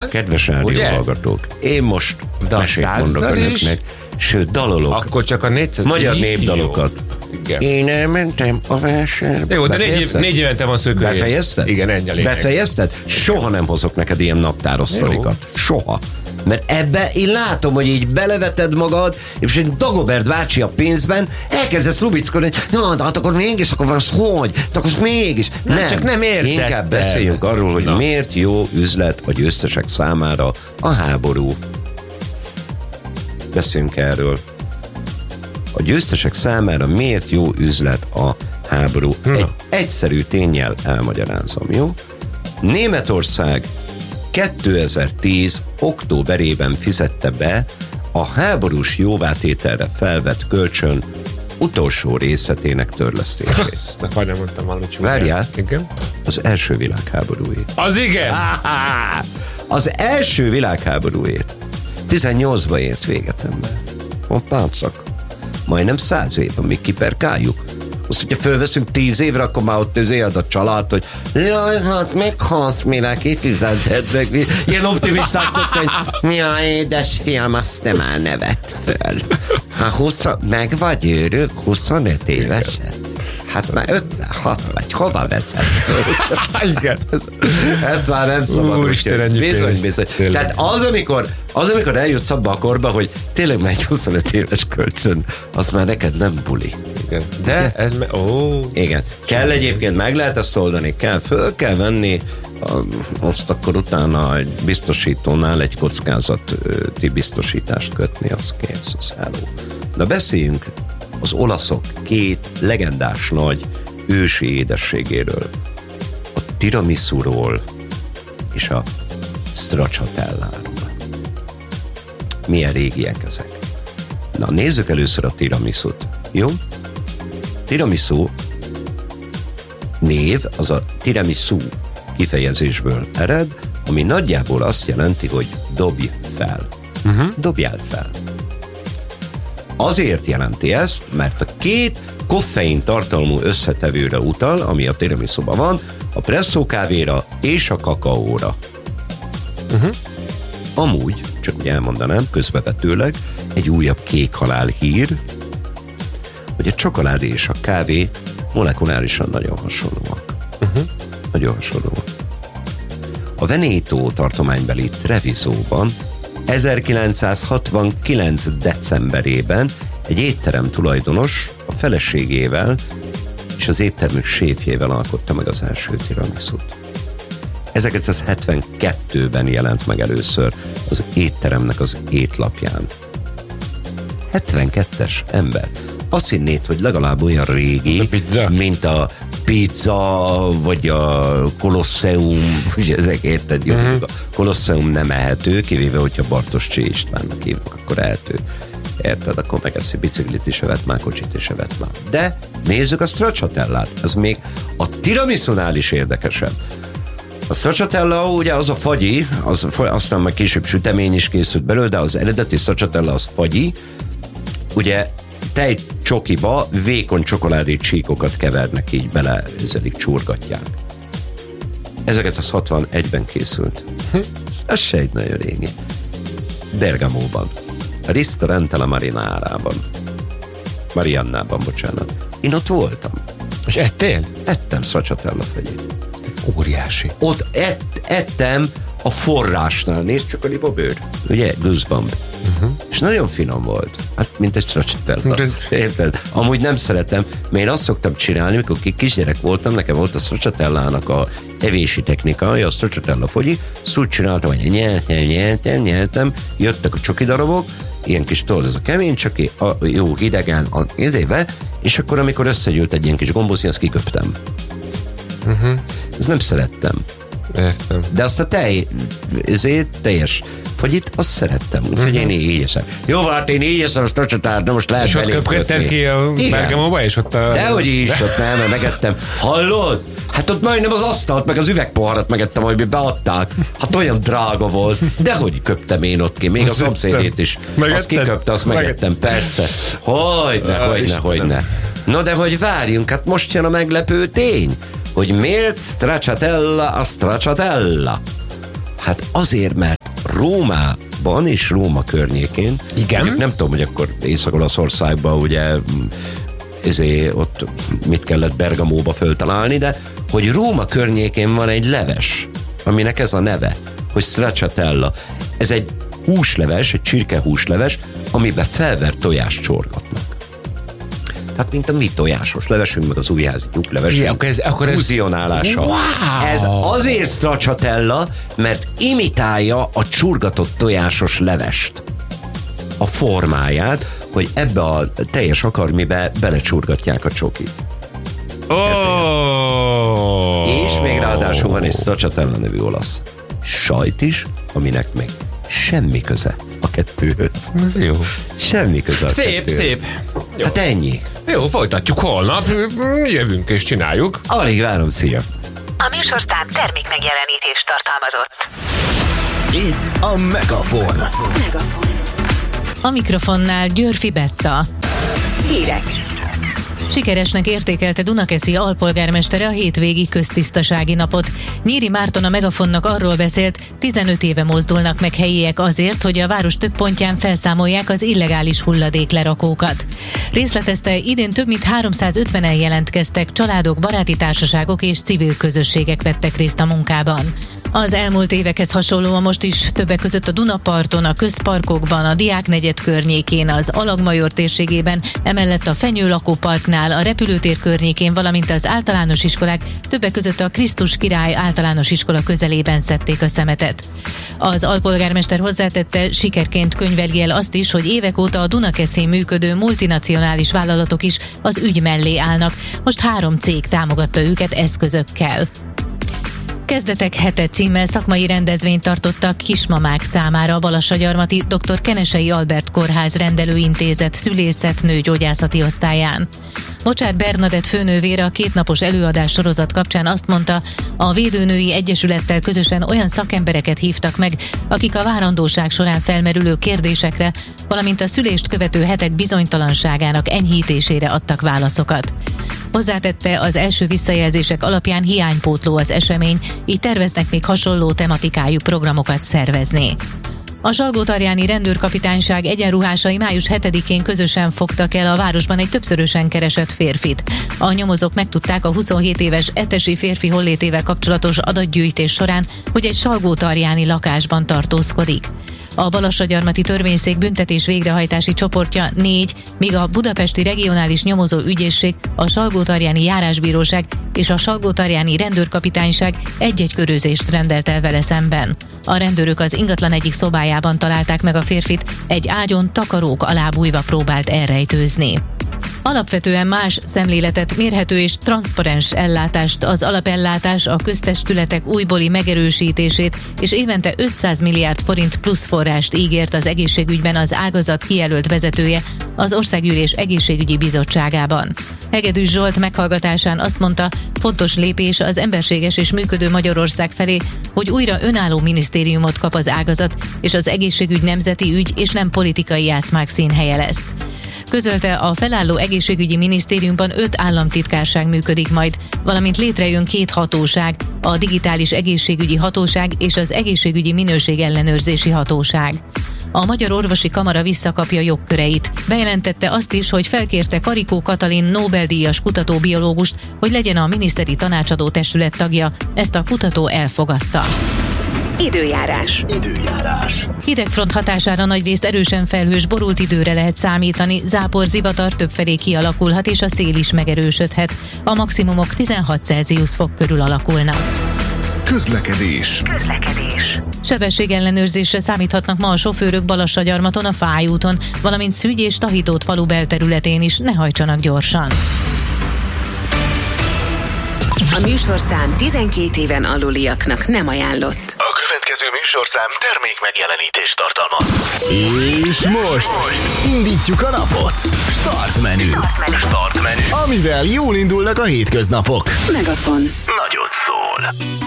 Kedves rádióhallgatók, én most mesét mondok önöknek, sőt, dalolok. Akkor csak a 400 magyar népdalokat. Igen. Én elmentem a vásárba. Jó, de 4 évente van szökője. Befejezted? Igen, ennyi a lényeg. Befejezted? Soha nem hozok neked ilyen naptáros sztorikat. Soha. Mert ebbe én látom, hogy így beleveted magad, és egy Dagobert bácsi a pénzben, elkezdesz lubickolni, hogy na, de hát akkor mégis, akkor van az hogy? De akkor mégis. Nem, csak nem értettem. Inkább beszéljünk arról, hogy miért jó üzlet a győztesek számára a háború. Beszéljünk erről. A győztesek számára miért jó üzlet a háború? Egy egyszerű ténnyel elmagyarázom, jó? Németország 2010. októberében fizette be a háborús jóvátételre felvett kölcsön utolsó részletének törlesztését. Majdnem mondtam valami csúnyát. Várjál, Igen? az első világháborúért. Az igen! Az első világháborúért 18-ba ért véget, ember. Hoppácak. Majdnem 100 év, amíg kiperkáljuk. Azt, hogyha fölveszünk 10 évre, akkor már ott éld a család, hogy jaj, hát meghalsz, mire kifizeted meg. Ilyen optimisták tudta, hogy jaj, édesfiam, azt te már ne vedd föl. Meg vagy őrök, 25 évesen? Hát már 56 vagy, hova veszed föl? Igen. Ez már nem szabad. Bizony. Tehát az, amikor eljutsz abba a korba, hogy tényleg már egy 25 éves kölcsön, az már neked nem buli. Igen. De ez igen. Kell egyébként, meg lehet ezt oldani, föl kell venni, azt akkor utána egy biztosítónál egy kockázati biztosítást kötni, az kész, az hello. De beszéljünk az olaszok két legendás nagy ősi édességéről. A tiramisuról és a stracciatelláról. Milyen régiek ezek? Na, nézzük először a tiramisut. Jó? Tiramisu név, az a tiramisu kifejezésből ered, ami nagyjából azt jelenti, hogy dobj fel. Dobjál fel. Azért jelenti ezt, mert a két koffein tartalmú összetevőre utal, ami a tiramisuban van, a presszó kávéra és a kakaóra. Amúgy, csak úgy elmondanám, közbevetőleg, egy újabb kék halál hír, hogy a csokoládé és a kávé molekulárisan nagyon hasonlóak. Nagyon hasonlóak. A Veneto tartománybeli Trevisóban 1969. decemberében egy étterem tulajdonos a feleségével és az éttermük séfjével alkotta meg az első tiramisut. 1972-ben jelent meg először az étteremnek az étlapján. 72-es ember. Azt hinnéd, hogy legalább olyan régi, mint a pizza, vagy a Kolosseum, ugye ezek érted, jó, a Kolosseum nem ehető, kivéve, hogyha Bartos Csé Istvánnak hívnak, akkor ehető. Érted, akkor megeszi biciklit is evett már, kocsit is evett már. De nézzük a stracciatellát, ez még a tiramisunál is érdekesebb. A stracciatella ugye az a fagyi, aztán meg később sütemény is készült belőle, de az eredeti stracciatella az fagyi, ugye tejcsokiba vékony csokoládé csíkokat kevernek, így beleüzelik, csurgatják. 1961-ben készült. Ez se egy nagyon régi. Bergamóban. A Ristorante la Mariannában, bocsánat. Én ott voltam. És ettél? Ettem stracciatella fegyét. Ez óriási. Ott ettem a forrásnál. Nézd csak a libabőr. Ugye? Goosebump. És nagyon finom volt. Hát, mint egy stracciatella. Érted? Amúgy nem szeretem, mert én azt szoktam csinálni, mikor kisgyerek voltam, nekem volt a stracciatellának a evési technikája, a stracciatella fogyi, azt úgy csináltam, hogy nyeltem, jöttek a csoki darabok, ilyen kis ez a kemény csoki, a jó hidegen, az éve, és akkor, amikor összegyűlt egy ilyen kis gombozni, azt kiköptem. Ezt nem szerettem. Értem. De azt a teljes fagyit, azt szerettem, úgyhogy én így eszem. Jó, hát én így eszem a stracciatellát, de most lehet és ott köpködted ki a Bergamóba, és ott a... Dehogy is, ott nem, mert megettem. Hallod? Hát ott majdnem az asztalt, meg az üvegpoharat megettem, ahogy beadták. Hát olyan drága volt. Dehogy köptem én ott ki, még a szomszédét is. Azt kiköpte, azt megettem, persze. Hogyne. No, de hogy várjunk, hát most jön a meglepő tény, hogy miért stracciatella a stracciatella? Hát azért, mert Rómában és Róma környékén. Igen. Mondjuk nem tudom, hogy akkor Észak-Olaszországban ugye ott mit kellett Bergamóba föltalálni, de hogy Róma környékén van egy leves, aminek ez a neve, hogy stracciatella. Ez egy húsleves, egy csirkehúsleves, amiben felvert tojást csorgatnak. Tehát mint a mi tojásos levesünk, meg az újházi tyúklevesünk fúzionálása. Wow. Ez azért stracciatella, mert imitálja a csurgatott tojásos levest. A formáját, hogy ebbe a teljes akarmibe belecsurgatják a csokit. És még ráadásul van egy stracciatella nevű olasz sajt is, aminek még semmi köze a kettőhöz. Ez jó. Semmi köze a kettőhöz. Szép. Jó. Hát ennyi. Jó, folytatjuk holnap. Jövünk és csináljuk. Alig várom, szia. A műsorszám termék megjelenítést tartalmazott. Itt a Megafon. A mikrofonnál Györfi Betta. Hírek. Sikeresnek értékelte Dunakeszi alpolgármestere a hétvégi köztisztasági napot. Nyíri Márton a Megafonnak arról beszélt, 15 éve mozdulnak meg helyiek azért, hogy a város több pontján felszámolják az illegális hulladéklerakókat. Részletezte, idén több mint 350-en jelentkeztek, családok, baráti társaságok és civil közösségek vettek részt a munkában. Az elmúlt évekhez hasonlóan most is többek között a Dunaparton, a közparkokban, a Diáknegyed környékén, az Alagmajor térségében, emellett a Fenyő lakóparknál, a repülőtér környékén, valamint az általános iskolák, többek között a Krisztus Király általános iskola közelében szedték a szemetet. Az alpolgármester hozzátette, sikerként könyveli el azt is, hogy évek óta a Dunakeszin működő multinacionális vállalatok is az ügy mellé állnak. Most 3 cég támogatta őket eszközökkel. Kezdetek hete címmel szakmai rendezvényt tartottak kismamák számára a Balassagyarmati Dr. Kenesei Albert Kórház Rendelőintézet szülészet-nő gyógyászati osztályán. Mocsár Bernadett főnővére a 2 napos előadás sorozat kapcsán azt mondta, a Védőnői Egyesülettel közösen olyan szakembereket hívtak meg, akik a várandóság során felmerülő kérdésekre, valamint a szülést követő hetek bizonytalanságának enyhítésére adtak válaszokat. Hozzátette, az első visszajelzések alapján hiánypótló az esemény, így terveznek még hasonló tematikájú programokat szervezni. A Salgótarjáni rendőrkapitányság egyenruhásai május 7-én közösen fogtak el a városban egy többszörösen keresett férfit. A nyomozók megtudták a 27 éves etesi férfi hollétével kapcsolatos adatgyűjtés során, hogy egy salgótarjáni lakásban tartózkodik. A Balassagyarmati Törvényszék büntetés végrehajtási csoportja 4, míg a Budapesti Regionális Nyomozó Ügyészség, a Salgótarjáni Járásbíróság és a Salgótarjáni Rendőrkapitányság egy-egy körözést rendelt el vele szemben. A rendőrök az ingatlan egyik szobájában találták meg a férfit, egy ágyon takarók alá bújva próbált elrejtőzni. Alapvetően más szemléletet, mérhető és transzparens ellátást, az alapellátás, a köztestületek újbóli megerősítését és évente 500 milliárd forint plusz forrást ígért az egészségügyben az ágazat kijelölt vezetője az Országgyűlés Egészségügyi Bizottságában. Hegedűs Zsolt meghallgatásán azt mondta, fontos lépés az emberséges és működő Magyarország felé, hogy újra önálló minisztériumot kap az ágazat, és az egészségügy nemzeti ügy és nem politikai játszmák színhelye lesz. Közölte, a felálló egészségügyi minisztériumban 5 államtitkárság működik majd, valamint létrejön 2 hatóság, a digitális egészségügyi hatóság és az egészségügyi minőségellenőrzési hatóság. A Magyar Orvosi Kamara visszakapja jogköreit. Bejelentette azt is, hogy felkérte Karikó Katalin Nobel-díjas kutatóbiológust, hogy legyen a miniszteri tanácsadó testület tagja. Ezt a kutató elfogadta. Időjárás. Hidegfront hatására nagyrészt erősen felhős, borult időre lehet számítani, zápor, zivatar többfelé kialakulhat és a szél is megerősödhet. A maximumok 16 Celsius fok körül alakulnak. Közlekedés. Sebességellenőrzésre számíthatnak ma a sofőrök Balassagyarmaton, a Fáy úton, valamint Szügy és Tahitót falu belterületén is, ne hajtsanak gyorsan. A műsorszám 12 éven aluliaknak nem ajánlott. A következő műsorszám termék megjelenítést tartalmaz. És most indítjuk a napot. Start menü. Start menü. Amivel jól indulnak a hétköznapok. Megafon. Nagyot szól.